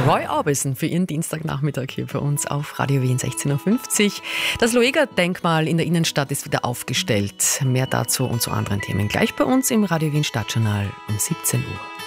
Roy Orbison für Ihren Dienstagnachmittag hier bei uns auf Radio Wien 16.50 Uhr. Das Lueger-Denkmal in der Innenstadt ist wieder aufgestellt. Mehr dazu und zu anderen Themen gleich bei uns im Radio Wien Stadtjournal um 17 Uhr.